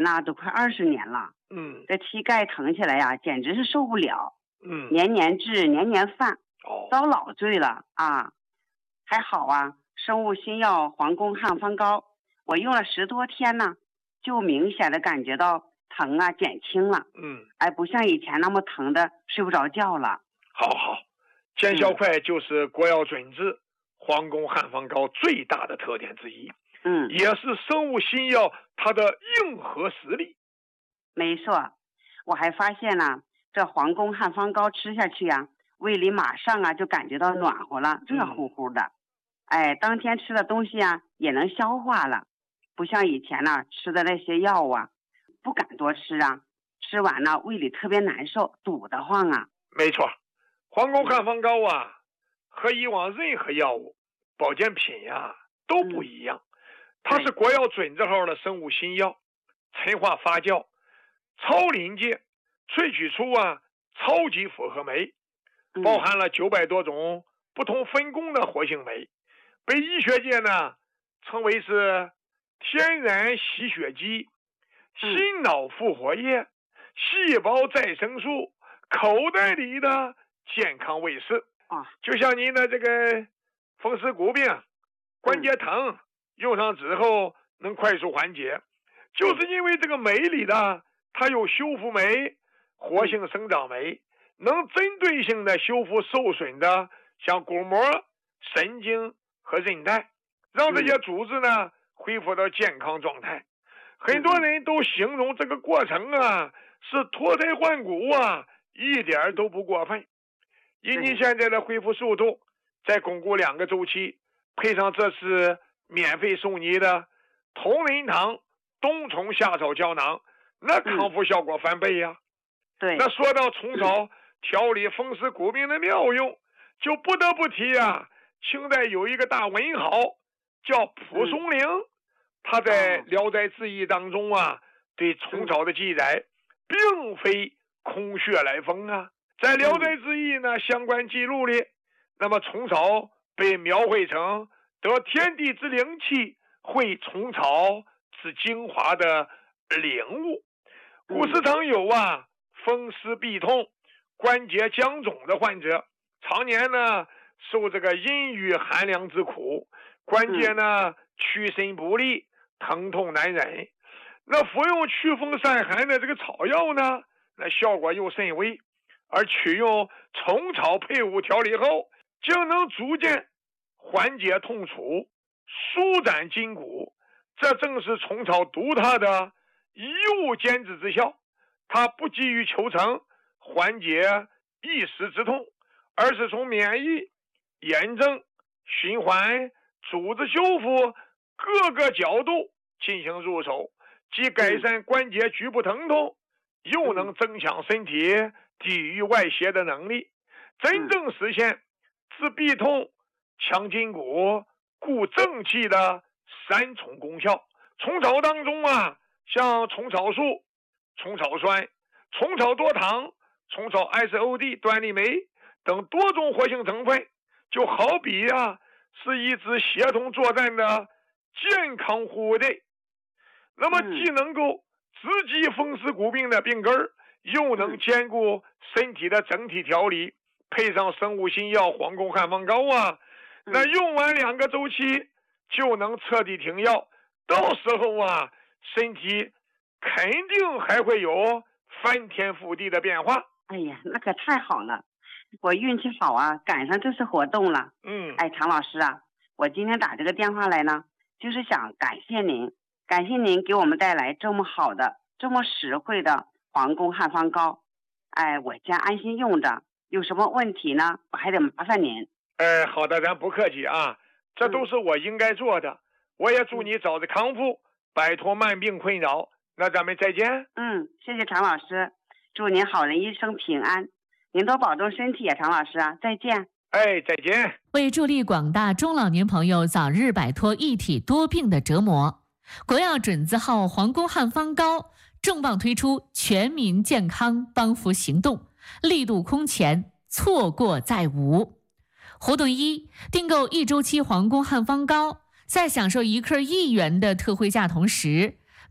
呢都快20年了。这膝盖疼起来呀，简直是受不了。年年治，年年犯，遭老罪了啊！还好啊，生物新药皇宫汉方膏，我用了10多天呢，就明显的感觉到疼啊减轻了。不像以前那么疼的睡不着觉了。 好，见效快就是国药准治皇宫汉方膏最大的特点之一。也是生物新药它的硬核实力。 没错，我还发现呢，这皇宫汉方膏吃下去呀，胃里马上就感觉到暖和了，热乎乎的。当天吃的东西也能消化了，不像以前呢吃的那些药不敢多吃吃完呢胃里特别难受，堵得慌啊。 没错，皇宫汉方膏和以往任何药物保健品都不一样。它是国药准字号的生物新药，陈化发酵，超临界萃取出超级复合酶，包含了900多种不同分工的活性酶，被医学界呢称为是天然吸血肌、心脑复活液、细胞再生素，口袋里的健康卫士。就像您的这个风湿骨病、关节疼，用上之后能快速缓解，就是因为这个酶里的它有修复酶、活性生长酶，能针对性的修复受损的像骨膜、神经和韧带，让这些组织呢恢复到健康状态。很多人都形容这个过程是脱胎换骨一点都不过分。以你现在的恢复速度，再巩固2个周期，配上这次免费送你的同仁堂冬虫夏草胶囊，那康复效果翻倍呀。 对， 那说到虫草调理风湿骨病的妙用，就不得不提清代有一个大文豪叫蒲松龄，他在《聊斋志异》当中对虫草的记载并非空穴来风在《聊斋志异》呢相关记录里，那么虫草被描绘成得天地之灵气，会虫草之精华的领悟。古时常有风湿痹痛、关节僵肿的患者，常年呢受这个阴雨寒凉之苦，关节呢屈伸不利，疼痛难忍。那服用祛风散寒的这个草药呢，那效果又甚微，而取用虫草配伍调理后，竟能逐渐缓解痛楚，舒展筋骨。这正是虫草独特的一物兼治之效。它不急于求成缓解一时之痛，而是从免疫、炎症、循环、组织修复各个角度进行入手，既改善关节局部疼痛，又能增强身体抵御外邪的能力，真正实现治痹痛、强筋骨、固正气的3重功效。虫草当中像虫草素、虫草酸、虫草多糖、虫草 SOD 端粒酶等多种活性成分，就好比是一支协同作战的健康护卫队。那么既能够直击风湿骨病的病根，又能兼顾身体的整体调理，配上生物新药皇宫汉方膏那用完2个周期就能彻底停药，到时候身体肯定还会有翻天覆地的变化。 哎呀，那可太好了，我运气好赶上这次活动了。常老师我今天打这个电话来呢，就是想感谢您给我们带来这么好的、这么实惠的皇宫汉方膏。我将安心用着，有什么问题呢，我还得麻烦您。 好的，咱不客气这都是我应该做的。我也祝你早日康复，摆脱慢病困扰。那咱们再见。 谢谢常老师，祝您好人一生平安，您多保重身体常老师再见。 再见。 为助力广大中老年朋友早日摆脱一体多病的折磨，国药准字号皇宫汉方膏重磅推出全民健康帮扶行动，力度空前，错过再无。活动1，订购1周期皇宫汉方膏，在享受1克1元的特惠价同时，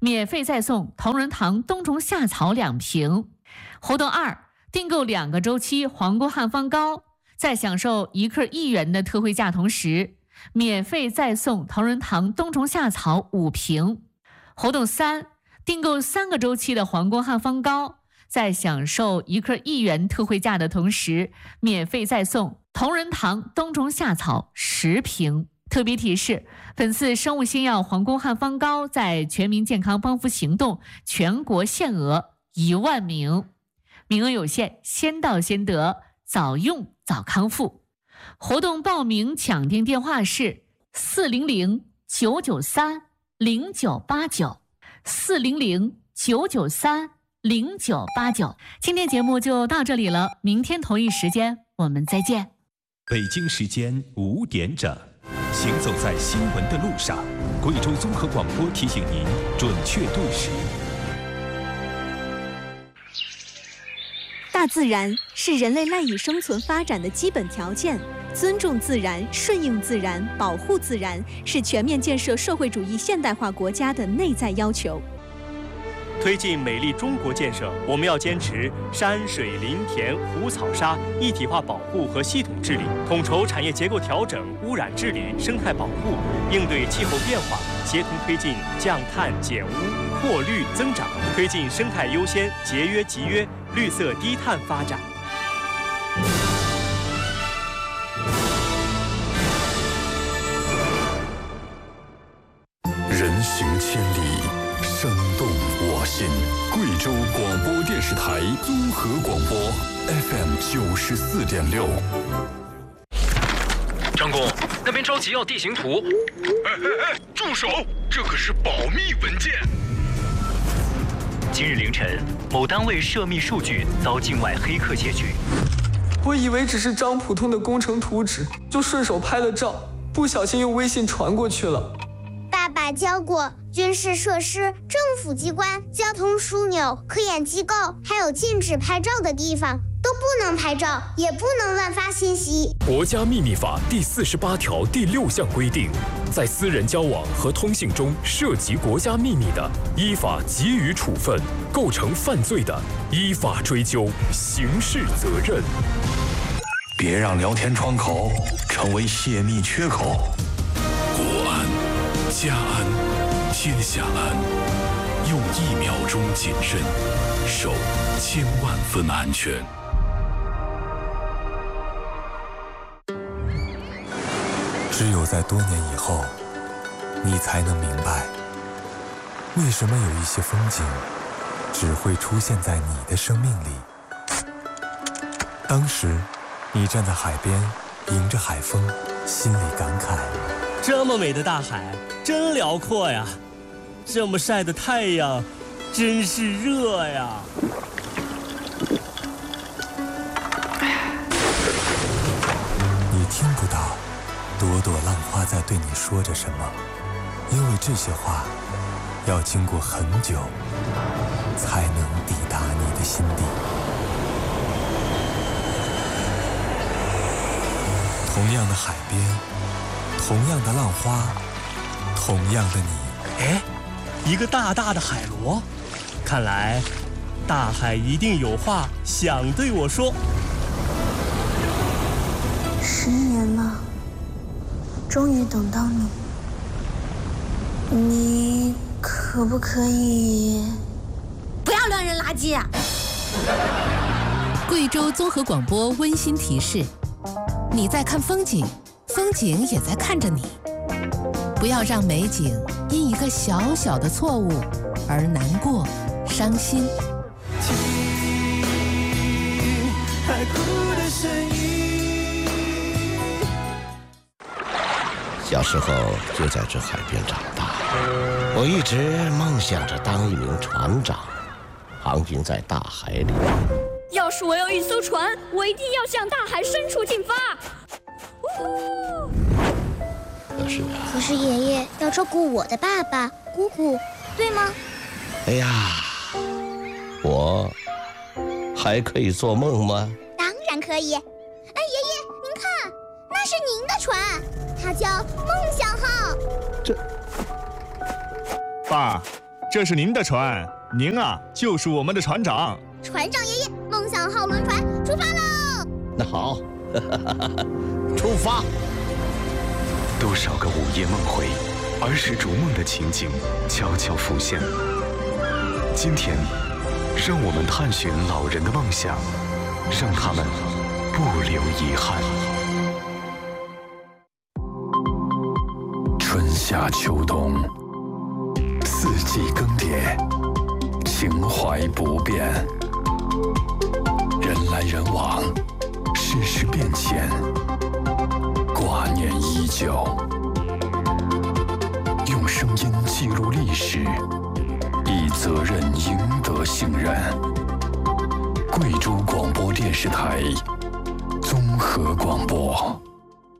免费再送同仁堂冬虫夏草2瓶。活动2，订购2个周期皇宫汉方膏，在享受1克1元的特惠价同时，免费再送同仁堂冬虫夏草5瓶。活动3，订购3个周期的皇宫汉方膏，在享受1克1元特惠价的同时，免费再送同仁堂冬虫夏草10瓶。特别提示，本次生物新药皇宫汉方膏在全民健康帮扶行动全国限额1万名，名额有限，先到先得，早用早康复。活动报名抢订电话是400-993-0989 400-993-0989。今天节目就到这里了，明天同一时间我们再见。 北京时间5点整，行走在新闻的路上，贵州综合广播提醒您准确对时。 大自然是人类赖以生存发展的基本条件，尊重自然、顺应自然、保护自然是全面建设社会主义现代化国家的内在要求。 推进美丽中国建设，我们要坚持山水林田湖草沙一体化保护和系统治理，统筹产业结构调整、污染治理、生态保护，应对气候变化，协同推进降碳减污、扩绿增长，推进生态优先、节约集约、绿色低碳发展。 人行千里，声动我心。贵州广播电视台综合广播 FM 94.6。 张工，那边着急要地形图。 哎，住手！这可是保密文件。 今日凌晨，某单位涉密数据遭境外黑客窃取。 我以为只是张普通的工程图纸，就顺手拍了照，不小心用微信传过去了。 爸爸教过，军事设施、政府机关、交通枢纽、科研机构，还有禁止拍照的地方，都不能拍照，也不能乱发信息。 国家秘密法第48条第6项规定，在私人交往和通信中涉及国家秘密的，依法给予处分；构成犯罪的，依法追究刑事责任。 别让聊天窗口成为泄密缺口。 国安、家安、天下安，用1秒钟谨慎，守1000万分安全。 只有在多年以后，你才能明白，为什么有一些风景只会出现在你的生命里。当时你站在海边，迎着海风，心里感慨， 这么美的大海真辽阔呀，这么晒的太阳真是热呀。 你听不到朵朵浪花在对你说着什么，因为这些话要经过很久才能抵达你的心底。同样的海边，同样的浪花，同样的你。 哎，一个大大的海螺，看来大海一定有话想对我说。 10年了，终于等到你，你可不可以不要乱扔垃圾啊！ 贵州综合广播温馨提示：你在看风景，风景也在看着你。不要让美景因一个小小的错误而难过、伤心。 听海哭的声音。 小时候就在这海边长大，我一直梦想着当一名船长，航行在大海里。 要是我有一艘船，我一定要向大海深处进发。 可是爷爷要照顾我的爸爸、姑姑，对吗？ 哎呀，我还可以做梦吗？ 当然可以。哎，爷爷，您看，那是您的船，它叫梦想号。 爸， 这是您的船，您啊就是我们的船长。 船长爷爷，梦想号轮船出发喽！ 那好，出发。 多少个午夜梦回，儿时逐梦的情景悄悄浮现。今天，让我们探寻老人的梦想，让他们不留遗憾。 春夏秋冬，四季更迭，情怀不变。人来人往，世事变迁，挂念依旧。用声音记录历史，以责任赢得信任。贵州广播电视台综合广播。